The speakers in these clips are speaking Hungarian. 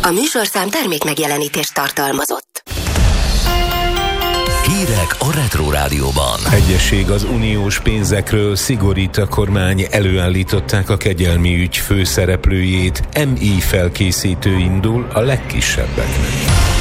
A műsorszám termék megjelenítést tartalmazott. Hírek a Retro Rádióban. Egyesség az uniós pénzekről, szigorít a kormány, előállították a kegyelmi ügy főszereplőjét, MI felkészítő indul a legkisebbeknek.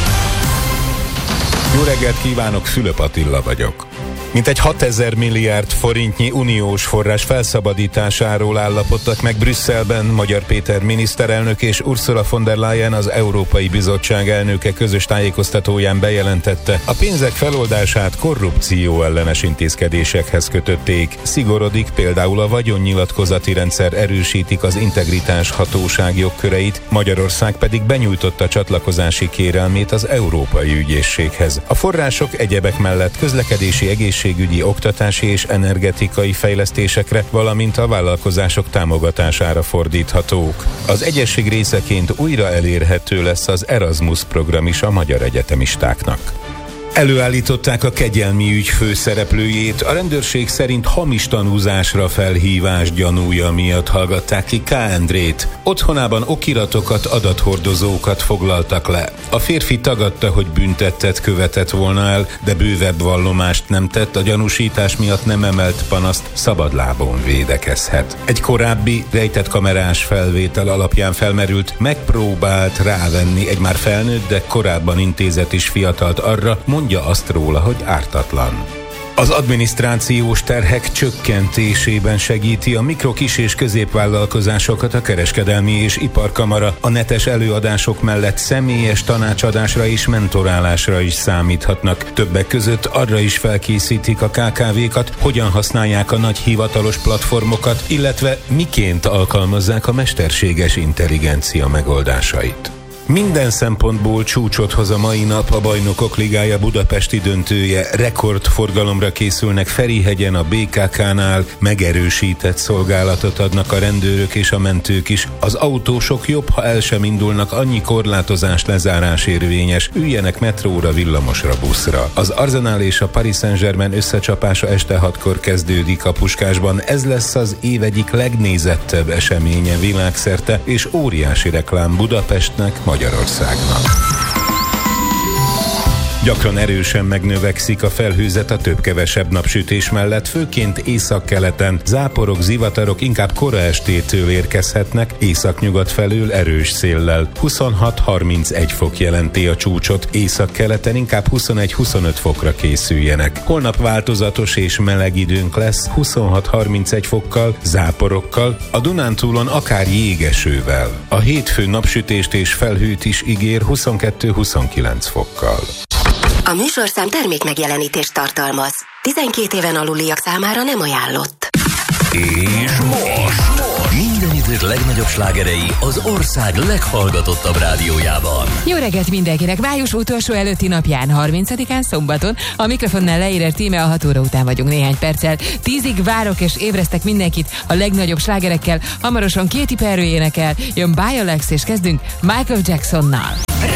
Jó reggelt kívánok, Fülöp Attila vagyok. Mintegy 6000 milliárd forintnyi uniós forrás felszabadításáról állapodtak meg Brüsszelben Magyar Péter miniszterelnök és Ursula von der Leyen, az Európai Bizottság elnöke közös tájékoztatóján bejelentette, a pénzek feloldását korrupció ellenes intézkedésekhez kötötték. Szigorodik például a vagyonnyilatkozati rendszer, erősítik az integritás hatóság jogköreit, Magyarország pedig benyújtotta csatlakozási kérelmét az Európai Ügyészséghez. A források egyebek mellett közlekedési, egészségügyi, oktatási és energetikai fejlesztésekre, valamint a vállalkozások támogatására fordíthatók. Az egyesség részeként újra elérhető lesz az Erasmus program is a magyar egyetemistáknak. Előállították a kegyelmi ügy főszereplőjét, a rendőrség szerint hamis tanúzásra felhívás gyanúja miatt hallgatták ki K. Endrét. Otthonában okiratokat, adathordozókat foglaltak le. A férfi tagadta, hogy büntettet követett volna el, de bővebb vallomást nem tett, a gyanúsítás miatt nem emelt panaszt, szabadlábon védekezhet. Egy korábbi rejtett kamerás felvétel alapján felmerült, megpróbált rávenni egy már felnőtt, de korábban intézett is fiatalt arra, mondja azt róla, hogy ártatlan. Az adminisztrációs terhek csökkentésében segíti a mikro, kis és középvállalkozásokat a Kereskedelmi és Iparkamara. A netes előadások mellett személyes tanácsadásra és mentorálásra is számíthatnak. Többek között arra is felkészítik a KKV-kat, hogyan használják a nagy hivatalos platformokat, illetve miként alkalmazzák a mesterséges intelligencia megoldásait. Minden szempontból csúcsot hoz a mai nap, a Bajnokok Ligája budapesti döntője, rekordforgalomra készülnek Ferihegyen, a BKK-nál, megerősített szolgálatot adnak a rendőrök és a mentők is. Az autósok jobb, ha el sem indulnak, annyi korlátozás, lezárás érvényes, üljenek metróra, villamosra, buszra. Az Arsenal és a Paris Saint-Germain összecsapása este 6-kor kezdődik a Puskásban. Ez lesz az év egyik legnézettebb eseménye világszerte, és óriási reklám Budapestnek, Magyarországnak. Gyakran erősen megnövekszik a felhőzet a több-kevesebb napsütés mellett, főként északkeleten. Záporok, zivatarok inkább kora estétől érkezhetnek, északnyugat felől erős széllel. 26-31 fok jelenti a csúcsot, északkeleten inkább 21-25 fokra készüljenek. Holnap változatos és meleg időnk lesz, 26-31 fokkal, záporokkal, a Dunántúlon akár jégesővel. A hétfő napsütést és felhőt is ígér 22-29 fokkal. A műsorszám termék megjelenítést tartalmaz. 12 éven aluliak számára nem ajánlott. És most minden idők legnagyobb slágerei az ország leghallgatottabb rádiójában. Jó reggelt mindenkinek! Május utolsó előtti napján, 30-án szombaton, a mikrofonnál Leírer Tíme, a 6 óra után vagyunk néhány perccel. 10-ig várok és ébresztek mindenkit a legnagyobb slágerekkel. Hamarosan Katy Perry énekel, jön Bialex és kezdünk Michael Jacksonnal.